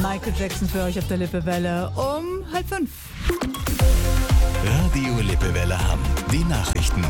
Michael Jackson für euch auf der Lippewelle um 4:30. Radio Lippewelle Hamm. Die Nachrichten.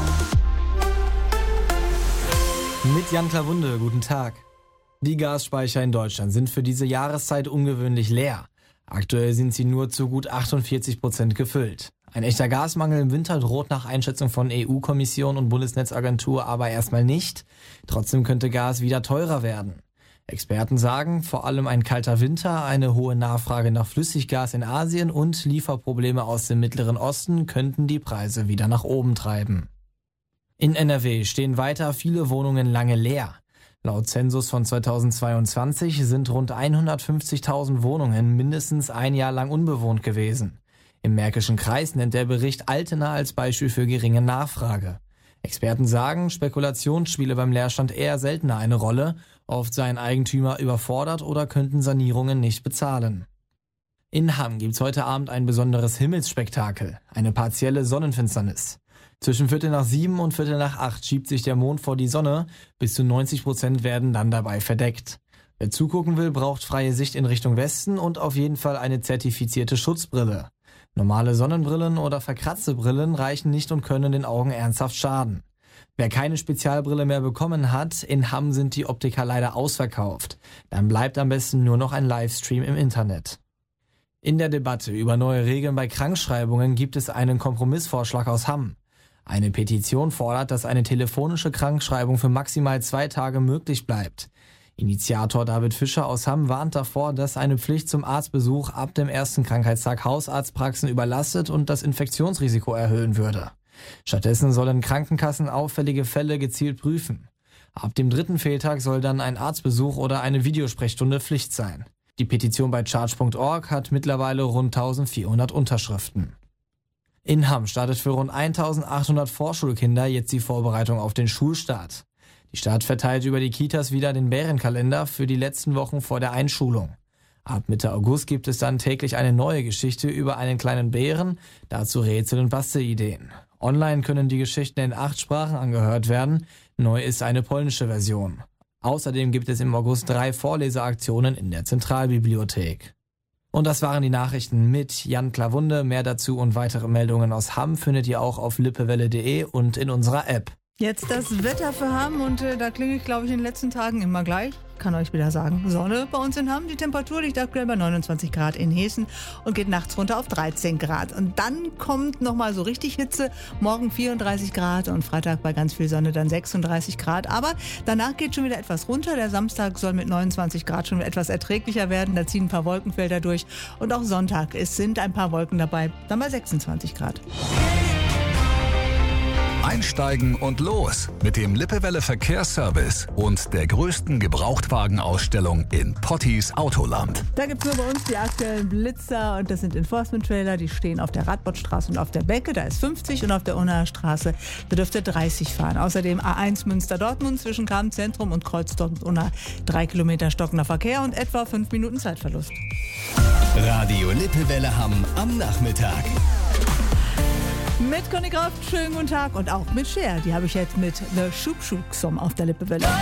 Mit Jan Klawunde, guten Tag. Die Gasspeicher in Deutschland sind für diese Jahreszeit ungewöhnlich leer. Aktuell sind sie nur zu gut 48% gefüllt. Ein echter Gasmangel im Winter droht nach Einschätzung von EU-Kommission und Bundesnetzagentur aber erstmal nicht. Trotzdem könnte Gas wieder teurer werden. Experten sagen, vor allem ein kalter Winter, eine hohe Nachfrage nach Flüssiggas in Asien und Lieferprobleme aus dem Mittleren Osten könnten die Preise wieder nach oben treiben. In NRW stehen weiter viele Wohnungen lange leer. Laut Zensus von 2022 sind rund 150.000 Wohnungen mindestens ein Jahr lang unbewohnt gewesen. Im Märkischen Kreis nennt der Bericht Altena als Beispiel für geringe Nachfrage. Experten sagen, Spekulation spiele beim Leerstand eher seltener eine Rolle. Oft seien Eigentümer überfordert oder könnten Sanierungen nicht bezahlen. In Hamm gibt's heute Abend ein besonderes Himmelsspektakel, eine partielle Sonnenfinsternis. Zwischen 7:15 und 7:45 schiebt sich der Mond vor die Sonne, bis zu 90% werden dann dabei verdeckt. Wer zugucken will, braucht freie Sicht in Richtung Westen und auf jeden Fall eine zertifizierte Schutzbrille. Normale Sonnenbrillen oder verkratzte Brillen reichen nicht und können den Augen ernsthaft schaden. Wer keine Spezialbrille mehr bekommen hat, in Hamm sind die Optiker leider ausverkauft. Dann bleibt am besten nur noch ein Livestream im Internet. In der Debatte über neue Regeln bei Krankschreibungen gibt es einen Kompromissvorschlag aus Hamm. Eine Petition fordert, dass eine telefonische Krankschreibung für maximal 2 Tage möglich bleibt. Initiator David Fischer aus Hamm warnt davor, dass eine Pflicht zum Arztbesuch ab dem ersten Krankheitstag Hausarztpraxen überlastet und das Infektionsrisiko erhöhen würde. Stattdessen sollen Krankenkassen auffällige Fälle gezielt prüfen. Ab dem 3. Fehltag soll dann ein Arztbesuch oder eine Videosprechstunde Pflicht sein. Die Petition bei charge.org hat mittlerweile rund 1400 Unterschriften. In Hamm startet für rund 1800 Vorschulkinder jetzt die Vorbereitung auf den Schulstart. Die Stadt verteilt über die Kitas wieder den Bärenkalender für die letzten Wochen vor der Einschulung. Ab Mitte August gibt es dann täglich eine neue Geschichte über einen kleinen Bären, dazu Rätsel und Bastelideen. Online können die Geschichten in 8 Sprachen angehört werden, neu ist eine polnische Version. Außerdem gibt es im August 3 Vorleseaktionen in der Zentralbibliothek. Und das waren die Nachrichten mit Jan Klawunde. Mehr dazu und weitere Meldungen aus Hamm findet ihr auch auf lippewelle.de und in unserer App. Jetzt das Wetter für Hamm und da klinge ich, glaube ich, in den letzten Tagen immer gleich. Kann euch wieder sagen, Sonne bei uns in Hamm. Die Temperatur liegt aktuell bei 29 Grad in Hessen und geht nachts runter auf 13 Grad. Und dann kommt nochmal so richtig Hitze. Morgen 34 Grad und Freitag bei ganz viel Sonne dann 36 Grad. Aber danach geht schon wieder etwas runter. Der Samstag soll mit 29 Grad schon etwas erträglicher werden. Da ziehen ein paar Wolkenfelder durch. Und auch Sonntag, es sind ein paar Wolken dabei, dann bei 26 Grad. Einsteigen und los mit dem Lippewelle Verkehrsservice und der größten Gebrauchtwagenausstellung in Pottis Autoland. Da gibt es nur bei uns die aktuellen Blitzer und das sind Enforcement-Trailer, die stehen auf der Radbottstraße und auf der Becke, da ist 50 und auf der Unnaer Straße, da dürft ihr 30 fahren. Außerdem A1 Münster-Dortmund zwischen Kamp-Zentrum und Kreuzdorf und Unna 3 Kilometer stockender Verkehr und etwa 5 Minuten Zeitverlust. Radio Lippewelle Hamm am Nachmittag. Mit Conny Kraft, schönen guten Tag und auch mit Cher. Die habe ich jetzt mit The Schub Schub Song auf der Lippewelle.